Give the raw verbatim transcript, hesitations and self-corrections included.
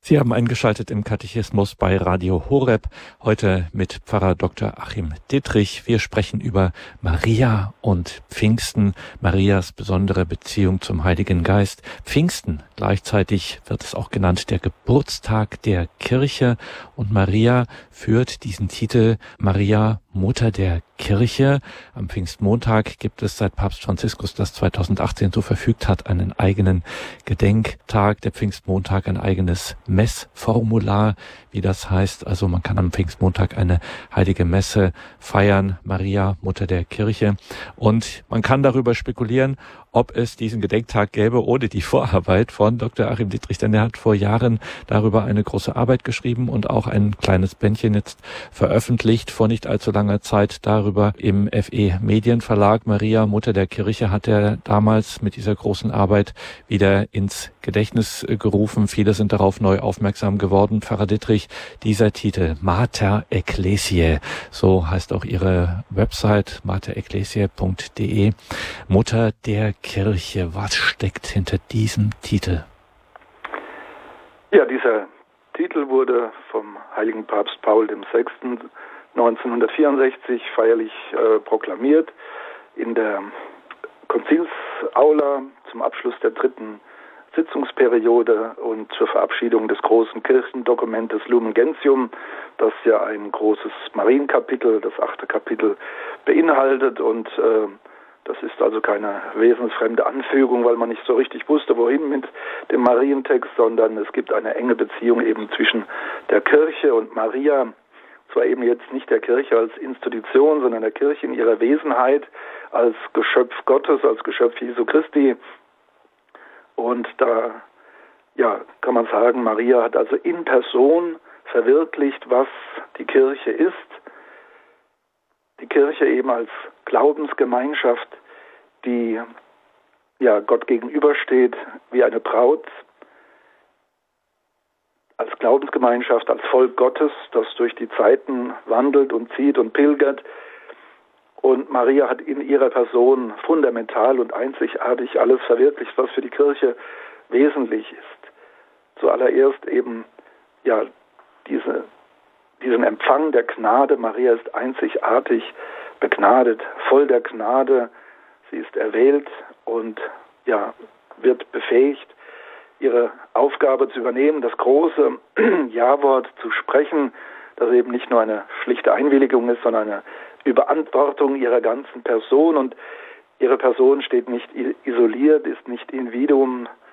Sie haben eingeschaltet im Katechismus bei Radio Horeb, heute mit Pfarrer Doktor Achim Dittrich. Wir sprechen über Maria und Pfingsten, Marias besondere Beziehung zum Heiligen Geist. Pfingsten, gleichzeitig wird es auch genannt der Geburtstag der Kirche, und Maria führt diesen Titel Maria, Mutter der Kirche. Am Pfingstmontag gibt es, seit Papst Franziskus das zweitausendachtzehn so verfügt hat, einen eigenen Gedenktag, der Pfingstmontag, ein eigenes Messformular, wie das heißt. Also man kann am Pfingstmontag eine heilige Messe feiern, Maria, Mutter der Kirche. Und man kann darüber spekulieren, ob es diesen Gedenktag gäbe ohne die Vorarbeit von Doktor Achim Dittrich, denn er hat vor Jahren darüber eine große Arbeit geschrieben und auch ein kleines Bändchen jetzt veröffentlicht, vor nicht allzu langer Zeit darüber im F E Medienverlag. Maria, Mutter der Kirche, hat er damals mit dieser großen Arbeit wieder ins Gedächtnis gerufen. Viele sind darauf neu aufmerksam geworden. Pfarrer Dittrich, dieser Titel, Mater Ecclesiae, so heißt auch Ihre Website, mater ecclesiae punkt de, Mutter der Kirche. Was steckt hinter diesem Titel? Ja, dieser Titel wurde vom heiligen Papst Paul der Sechste neunzehnhundertvierundsechzig feierlich äh, proklamiert in der Konzilsaula zum Abschluss der dritten Sitzungsperiode und zur Verabschiedung des großen Kirchendokumentes Lumen Gentium, das ja ein großes Marienkapitel, das achte Kapitel, beinhaltet. Und äh, das ist also keine wesensfremde Anfügung, weil man nicht so richtig wusste, wohin mit dem Marientext, sondern es gibt eine enge Beziehung eben zwischen der Kirche und Maria. Zwar eben jetzt nicht der Kirche als Institution, sondern der Kirche in ihrer Wesenheit als Geschöpf Gottes, als Geschöpf Jesu Christi. Und da ja, kann man sagen, Maria hat also in Person verwirklicht, was die Kirche ist. Die Kirche eben als Glaubensgemeinschaft, die ja Gott gegenübersteht wie eine Braut, als Glaubensgemeinschaft, als Volk Gottes, das durch die Zeiten wandelt und zieht und pilgert. Und Maria hat in ihrer Person fundamental und einzigartig alles verwirklicht, was für die Kirche wesentlich ist. Zuallererst eben ja diese, diesen Empfang der Gnade. Maria ist einzigartig begnadet, voll der Gnade. Sie ist erwählt und ja wird befähigt, ihre Aufgabe zu übernehmen, das große Ja-Wort zu sprechen, das eben nicht nur eine schlichte Einwilligung ist, sondern eine Überantwortung ihrer ganzen Person. Und ihre Person steht nicht isoliert, ist nicht Individuum